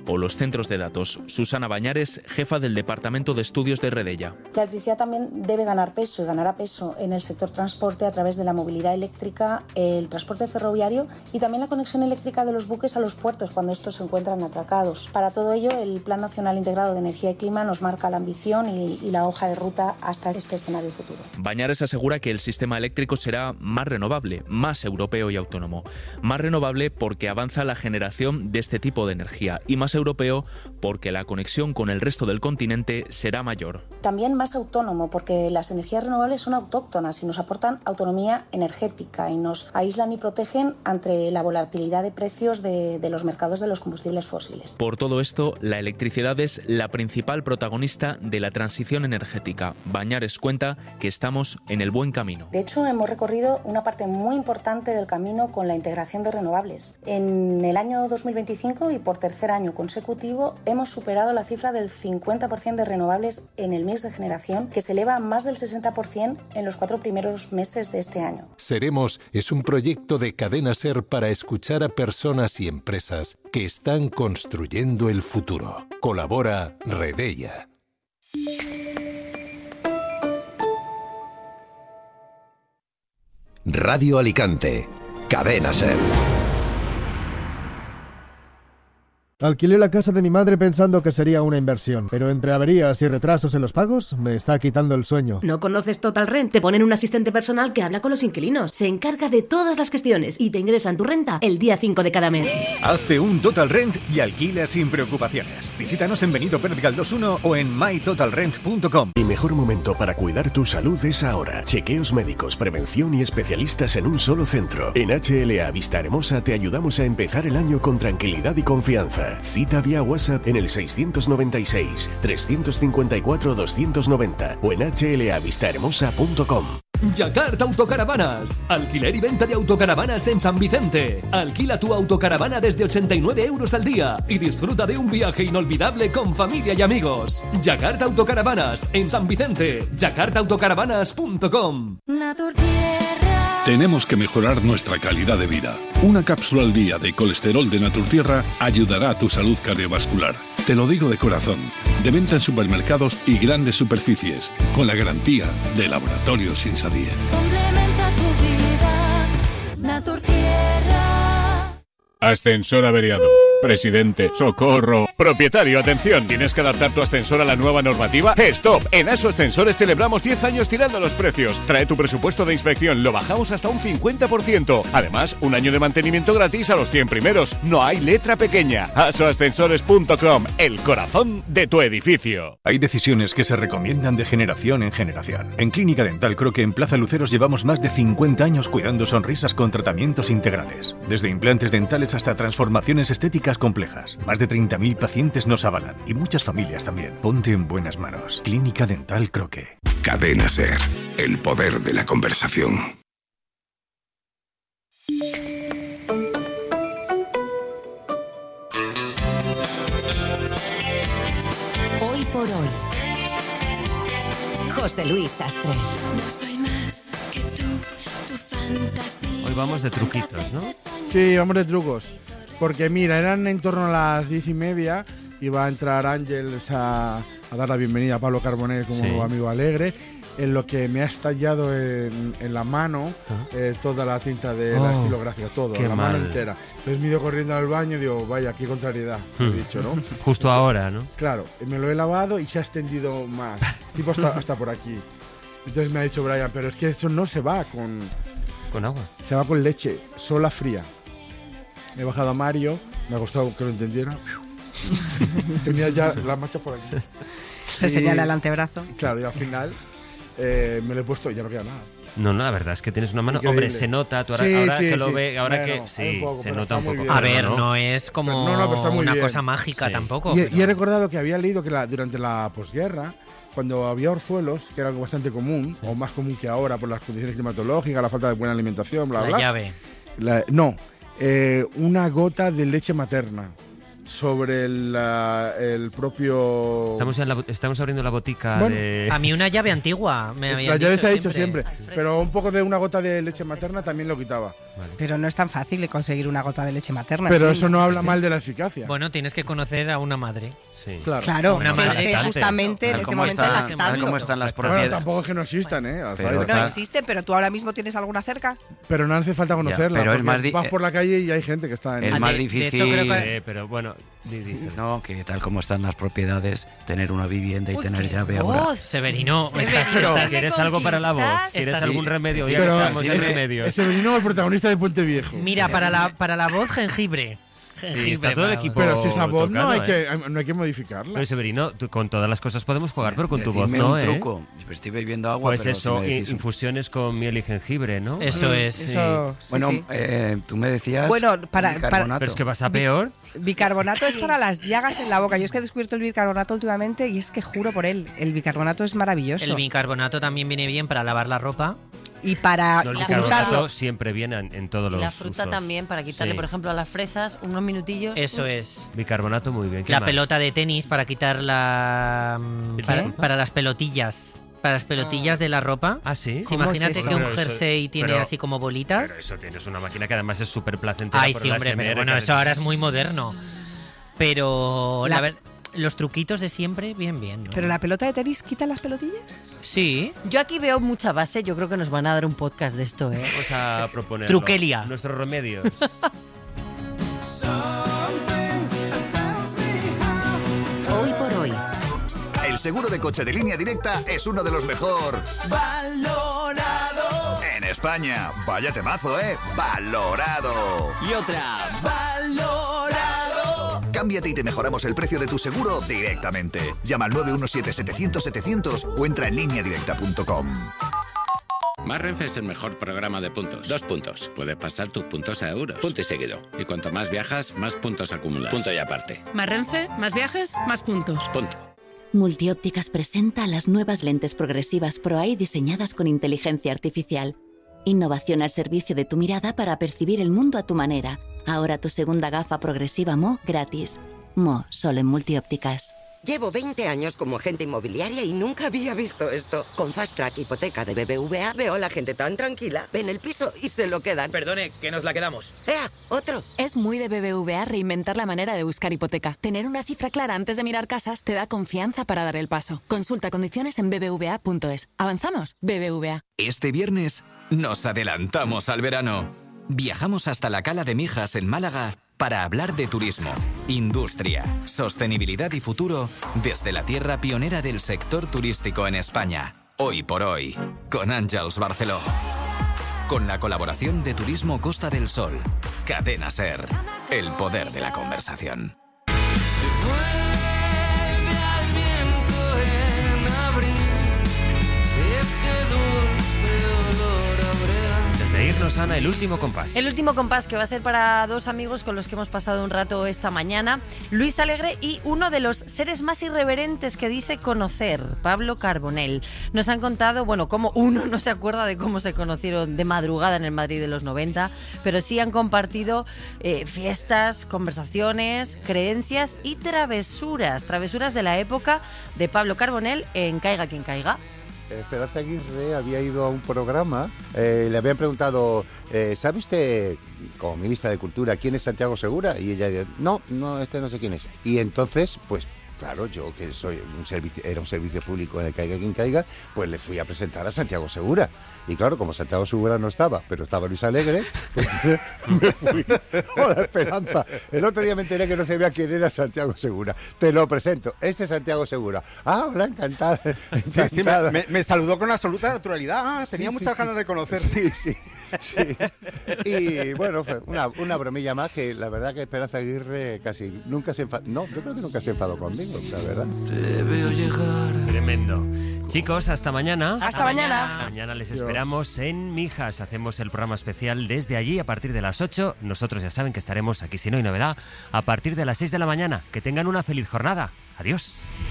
o los centros de datos. Susana Bañares, jefa del Departamento de Estudios de Redella. La electricidad también debe ganar peso y ganará peso en el sector transporte a través de la movilidad eléctrica, el transporte ferroviario y también la conexión eléctrica de los buques a los puertos cuando estos se encuentran atracados. Para todo ello, el Plan Nacional Integrado de Energía y Clima nos marca la ambición y la hoja de ruta hasta este escenario futuro. Bañares asegura que el sistema eléctrico será más renovable, más europeo y autónomo. Más renovable porque avanza la generación de este tipo de energía y más europeo porque la conexión con el resto del continente será mayor. También más autónomo porque las energías renovables son autóctonas y nos aportan autonomía energética y nos aíslan y protegen ante la volatilidad de precios de los mercados de los combustibles fósiles. Por todo esto, la electricidad es la principal protagonista de la transición energética. Bañares cuenta que estamos en el buen camino. De hecho, hemos recorrido una parte muy importante del camino con la integración de renovables. En el año 2025 y por tercer año consecutivo hemos superado la cifra del 50% de renovables en el mix de generación, que se eleva a más del 60% en los 4 primeros meses de este año. Seremos es un proyecto de Cadena SER para escuchar a personas y empresas que están construyendo el futuro. Colabora Redella. Radio Alicante, Cadena SER. Alquilé la casa de mi madre pensando que sería una inversión, pero entre averías y retrasos en los pagos me está quitando el sueño. ¿No conoces Total Rent? Te ponen un asistente personal que habla con los inquilinos, se encarga de todas las gestiones y te ingresan tu renta el día 5 de cada mes. Hazte un Total Rent y alquila sin preocupaciones. Visítanos en Benito Pérez Galdós 1 o en mytotalrent.com. El mejor momento para cuidar tu salud es ahora. Chequeos médicos, prevención y especialistas en un solo centro. En HLA Vista Hermosa te ayudamos a empezar el año con tranquilidad y confianza. Cita vía WhatsApp en el 696 354 290 o en hlavistahermosa.com. Yakarta Autocaravanas. Alquiler y venta de autocaravanas en San Vicente. Alquila tu autocaravana desde 89 euros al día y disfruta de un viaje inolvidable con familia y amigos. Yakarta Autocaravanas en San Vicente. yakartaautocaravanas.com. Tenemos que mejorar nuestra calidad de vida. Una cápsula al día de colesterol de Naturtierra ayudará a tu salud cardiovascular. Te lo digo de corazón. De venta en supermercados y grandes superficies, con la garantía de Laboratorios Insadier. Complementa tu vida, Naturtierra. Ascensor averiado. Presidente, socorro. Propietario, atención, ¿tienes que adaptar tu ascensor a la nueva normativa? ¡Stop! En ASO Ascensores celebramos 10 años tirando los precios. Trae tu presupuesto de inspección, lo bajamos hasta un 50%. Además, un año de mantenimiento gratis a los 100 primeros. No hay letra pequeña. asoascensores.com, el corazón de tu edificio. Hay decisiones que se recomiendan de generación en generación. En Clínica Dental Croque en Plaza Luceros llevamos más de 50 años cuidando sonrisas con tratamientos integrales. Desde implantes dentales hasta transformaciones estéticas complejas. Más de 30.000 pacientes nos avalan y muchas familias también. Ponte en buenas manos. Clínica Dental Croque. Cadena SER, el poder de la conversación. Hoy por hoy. José Luis Sastre. Hoy vamos de truquitos, ¿no? Sí, vamos de trucos. Porque mira, eran en torno a las 10:30, iba a entrar Ángeles a dar la bienvenida a Pablo Carbonell como amigo alegre, en lo que me ha estallado en la mano toda la tinta de la estilográfica, todo, la mano entera. Entonces me he ido corriendo al baño y digo, vaya, qué contrariedad, he dicho, ¿no? Justo ahora, ¿no? Claro, me lo he lavado y se ha extendido más, tipo hasta por aquí. Entonces me ha dicho Brian, pero es que eso no se va con agua. Se va con leche, sola fría. He bajado a Mario, me ha costado que lo entendiera. Tenía ya las manchas por aquí. Se señala el antebrazo. Claro, y al final me lo he puesto y ya no queda nada. No, la verdad es que tienes una mano. Increíble. Hombre, se nota, tú ahora, que lo ves, ahora bueno, que sí, poco, se nota un poco. A ver, no es como una cosa mágica tampoco. Y he recordado que había leído que durante la posguerra, cuando había orzuelos, que era algo bastante común, o más común que ahora por las condiciones climatológicas, la falta de buena alimentación, bla, bla. La llave. Una gota de leche materna sobre el propio... Estamos abriendo la botica de... A mí una llave antigua me había La llave se ha dicho siempre, pero un poco de una gota de leche materna también lo quitaba. Vale. Pero no es tan fácil de conseguir una gota de leche materna. Pero eso no habla mal de la eficacia. Bueno, tienes que conocer a una madre. Sí. Claro, una madre justamente en ese momento lactando. ¿Cómo están las propiedades? Bueno, tampoco es que no existan, No existen, pero tú ahora mismo tienes alguna cerca. Pero no hace falta conocerla. Pero es más vas por la calle y hay gente que está en... Es más difícil. De hecho, creo que... pero bueno, no, que tal como están las propiedades, tener una vivienda y tener llave ahora. Severino, ¿quieres algo para la voz? ¿Quieres algún remedio? Ya que estamos en remedios. Severino es el protagonista de Puente Viejo. Mira, para la voz, jengibre. Sí, está todo el equipo. Pero si esa voz tocando, no hay que modificarla. Pero Severino, con todas las cosas podemos jugar, pero con tu voz no, un truco. Estoy bebiendo agua. Pues pero eso, infusiones con miel y jengibre, ¿no? Eso es. Eso, sí. Bueno, tú me decías. Bueno, bicarbonato. Pero es que vas a peor. Bicarbonato es para las llagas en la boca. Yo es que he descubierto el bicarbonato últimamente y es que juro por él. El bicarbonato es maravilloso. El bicarbonato también viene bien para lavar la ropa. Y para el bicarbonato siempre viene en todos los la fruta usos. También, para quitarle, por ejemplo, a las fresas, unos minutillos. Eso es. Bicarbonato muy bien. La pelota de tenis para quitar para las pelotillas. Para las pelotillas de la ropa. Ah, sí. Imagínate que un jersey tiene así como bolitas. Pero eso tienes una máquina que además es súper placentera. Ay, sí, hombre, pero bueno, eso ahora es muy moderno. Pero los truquitos de siempre, bien, ¿no? ¿Pero la pelota de tenis quita las pelotillas? Sí. Yo aquí veo mucha base, yo creo que nos van a dar un podcast de esto, ¿eh? Vamos a proponer Truquelia. Nuestros remedios. Hoy por hoy. El seguro de coche de Línea Directa es uno de los mejor valorados en España. Vaya temazo, ¿eh? Valorado. Y otra, valorado. Cámbiate y te mejoramos el precio de tu seguro directamente. Llama al 917-700-700 o entra en lineadirecta.com. Más Renfe es el mejor programa de puntos. 2 puntos. Puedes pasar tus puntos a euros. Punto y seguido. Y cuanto más viajas, más puntos acumulas. Punto y aparte. Más Renfe, más viajes, más puntos. Punto. Multiópticas presenta las nuevas lentes progresivas Pro Eye diseñadas con inteligencia artificial. Innovación al servicio de tu mirada para percibir el mundo a tu manera. Ahora tu segunda gafa progresiva Mo gratis. Mo, solo en Multiópticas. Llevo 20 años como agente inmobiliaria y nunca había visto esto. Con Fast Track Hipoteca de BBVA veo a la gente tan tranquila. Ven el piso y se lo quedan. Perdone, que nos la quedamos. ¡Ea! ¡Otro! Es muy de BBVA reinventar la manera de buscar hipoteca. Tener una cifra clara antes de mirar casas te da confianza para dar el paso. Consulta condiciones en bbva.es. ¿Avanzamos? BBVA. Este viernes nos adelantamos al verano. Viajamos hasta la Cala de Mijas en Málaga para hablar de turismo, industria, sostenibilidad y futuro desde la tierra pionera del sector turístico en España. Hoy por hoy, con Àngels Barceló. Con la colaboración de Turismo Costa del Sol. Cadena SER. El poder de la conversación. Irnos, Ana, el último compás. El último compás, que va a ser para dos amigos con los que hemos pasado un rato esta mañana, Luis Alegre y uno de los seres más irreverentes que dice conocer, Pablo Carbonell. Nos han contado, bueno, cómo uno no se acuerda de cómo se conocieron de madrugada en el Madrid de los 90, pero sí han compartido fiestas, conversaciones, creencias y travesuras de la época de Pablo Carbonell en Caiga quien caiga. Esperanza Aguirre había ido a un programa, le habían preguntado, ¿sabe usted, como ministra de Cultura, quién es Santiago Segura? Y ella dijo, no, no sé quién es. Y entonces, pues claro, yo que era un servicio público en el Caiga quien caiga, pues le fui a presentar a Santiago Segura. Y claro, como Santiago Segura no estaba, pero estaba Luis Alegre, pues me fui. Hola, Esperanza. El otro día me enteré que no sabía quién era Santiago Segura. Te lo presento. Este es Santiago Segura. Ah, hola, encantada. Sí, me saludó con absoluta naturalidad. Tenía muchas ganas de conocer. Sí. Y bueno, fue una bromilla más que la verdad que Esperanza Aguirre casi nunca se enfadó. No, yo creo que nunca se enfadó conmigo, la verdad. Te veo llegar. Tremendo. Chicos, hasta mañana. Hasta mañana. Mañana les esperamos en Mijas. Hacemos el programa especial desde allí a partir de las 8. Nosotros ya saben que estaremos aquí, si no hay novedad, a partir de las 6 de la mañana. Que tengan una feliz jornada. Adiós.